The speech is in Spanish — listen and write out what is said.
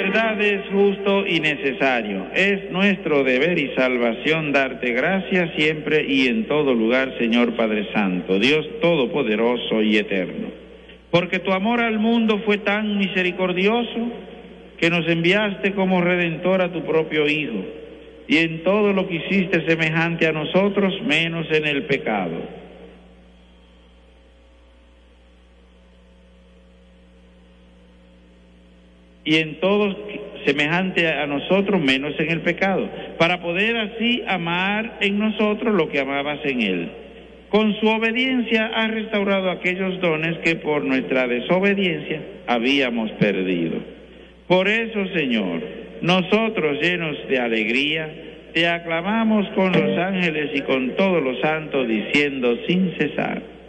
verdad es justo y necesario. Es nuestro deber y salvación darte gracias siempre y en todo lugar, Señor Padre Santo, Dios Todopoderoso y Eterno. Porque tu amor al mundo fue tan misericordioso que nos enviaste como Redentor a tu propio Hijo, y en todo lo que hiciste semejante a nosotros, menos en el pecado. Y en todo semejante a nosotros, menos en el pecado, para poder así amar en nosotros lo que amabas en Él. Con su obediencia has restaurado aquellos dones que por nuestra desobediencia habíamos perdido. Por eso, Señor, nosotros llenos de alegría, te aclamamos con los ángeles y con todos los santos, diciendo sin cesar: